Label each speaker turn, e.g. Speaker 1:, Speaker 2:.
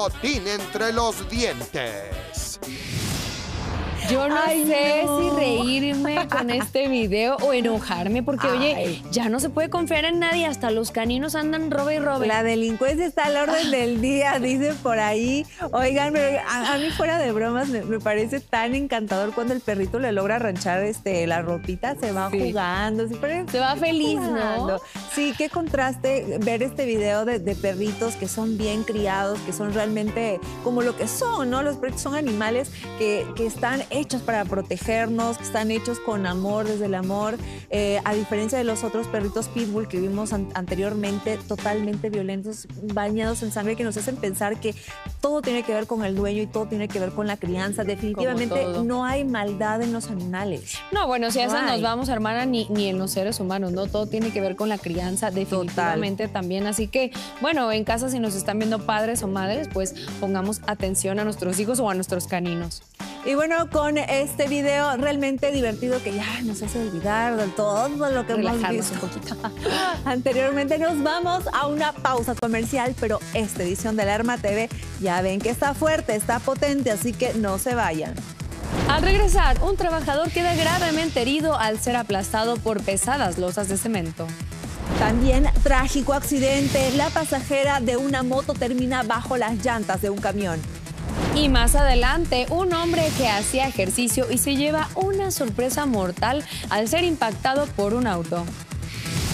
Speaker 1: botín entre los dientes.
Speaker 2: Yo no sé si reírme con este video o enojarme, porque, oye, ya no se puede confiar en nadie, hasta los caninos andan robe y robe.
Speaker 3: La delincuencia está al orden del día, dicen por ahí. Oigan, a mí fuera de bromas me parece tan encantador cuando el perrito le logra arranchar la ropita, se va jugando.
Speaker 2: Se va feliz,
Speaker 3: jugando. ¿No? Sí, qué contraste ver este video de perritos que son bien criados, que son realmente como lo que son, ¿no? Los perritos son animales que están hechos para protegernos, que están hechos con amor, desde el amor, a diferencia de los otros perritos pitbull que vimos anteriormente, totalmente violentos, bañados en sangre, que nos hacen pensar que todo tiene que ver con el dueño y todo tiene que ver con la crianza. Definitivamente no hay maldad en los animales.
Speaker 2: No, bueno, si a esa nos vamos, hermana, ni en los seres humanos, ¿no? Todo tiene que ver con la crianza, definitivamente también. Así que, bueno, en casa, si nos están viendo padres o madres, pues pongamos atención a nuestros hijos o a nuestros caninos.
Speaker 3: Y bueno, con este video realmente divertido que ya nos hace olvidar de todo lo que hemos visto
Speaker 2: un poquito
Speaker 3: anteriormente, nos vamos a una pausa comercial, pero esta edición de Alarma TV ya ven que está fuerte, está potente, así que no se vayan.
Speaker 2: Al regresar, un trabajador queda gravemente herido al ser aplastado por pesadas losas de cemento.
Speaker 3: También trágico accidente, la pasajera de una moto termina bajo las llantas de un camión.
Speaker 2: Y más adelante, un hombre que hacía ejercicio y se lleva una sorpresa mortal al ser impactado por un auto.